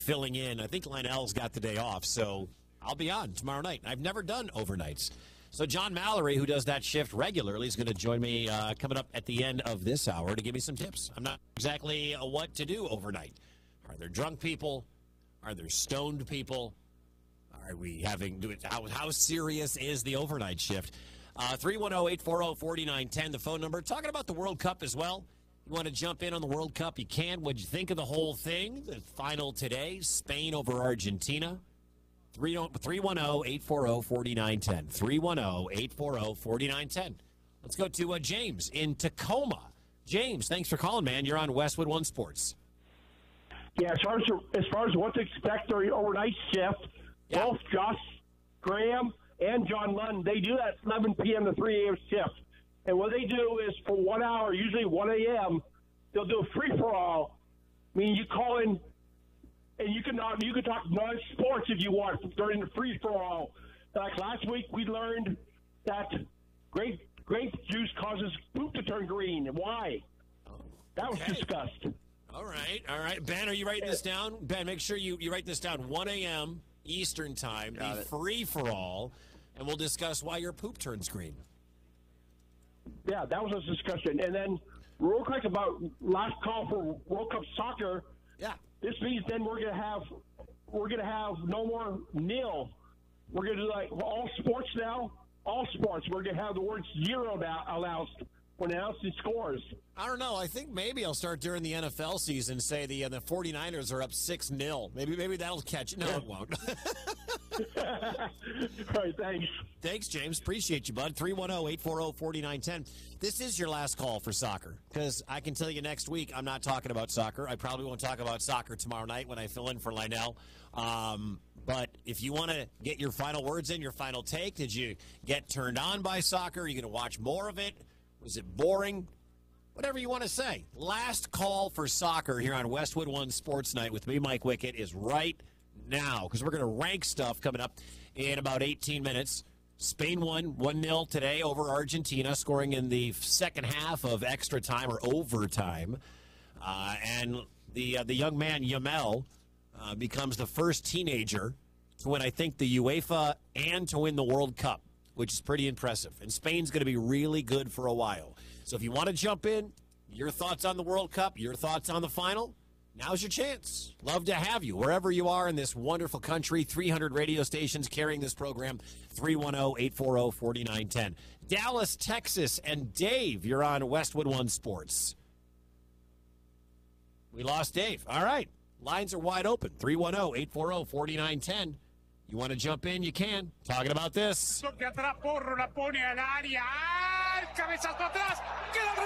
filling in. I think Lionel's got the day off, so I'll be on tomorrow night. I've never done overnights. So John Mallory, who does that shift regularly, is going to join me coming up at the end of this hour to give me some tips. I'm not exactly what to do overnight. Are there drunk people? Are there stoned people? Are we having how serious is the overnight shift? 310-840-4910, the phone number. Talking about the World Cup as well. You want to jump in on the World Cup, you can. What'd you think of the whole thing? The final today, Spain over Argentina. 310-840-4910. 310-840-4910. Let's go to James in Tacoma. James, thanks for calling, man. You're on Westwood One Sports. Yeah, as far as what to expect during overnight shift, both Josh Graham and John Lund, they do that 11 p.m. to 3 a.m. shift. And what they do is for 1 hour, usually 1 a.m., they'll do a free-for-all. I mean, you call in, and you can talk non-sports if you want during the free-for-all. Like last week, we learned that grape juice causes poop to turn green. Why? That was discussed. All right. Ben, are you writing this down? Ben, make sure you write this down. 1 a.m. Eastern Time, the free-for-all, and we'll discuss why your poop turns green. Yeah, that was a discussion. And then real quick about last call for World Cup soccer. Yeah. This means then we're gonna have no more nil. We're gonna do like all sports now. All sports. We're gonna have the word zero now announced when announcing scores. I don't know. I think maybe I'll start during the NFL season. Say the 49ers are up 6-0. Maybe that'll catch it. No, it won't. All right, thanks. Thanks, James. Appreciate you, bud. 310-840-4910. This is your last call for soccer, because I can tell you next week I'm not talking about soccer. I probably won't talk about soccer tomorrow night when I fill in for Lionel. But if you want to get your final words in, your final take, did you get turned on by soccer? Are you going to watch more of it? Was it boring? Whatever you want to say. Last call for soccer here on Westwood One Sports Night with me, Mike Wickett, is right now, because we're going to rank stuff coming up in about 18 minutes. Spain won 1-0 today over Argentina, scoring in the second half of extra time or overtime. And the young man, Yamal, becomes the first teenager to win, I think, the UEFA and to win the World Cup, which is pretty impressive. And Spain's going to be really good for a while. So if you want to jump in, your thoughts on the World Cup, your thoughts on the final, now's your chance. Love to have you wherever you are in this wonderful country. 300 radio stations carrying this program. 310-840-4910. Dallas, Texas, and Dave, you're on Westwood One Sports. We lost Dave. All right. Lines are wide open. 310-840-4910. You want to jump in, you can. Talking about this. Cabezazo atrás, queda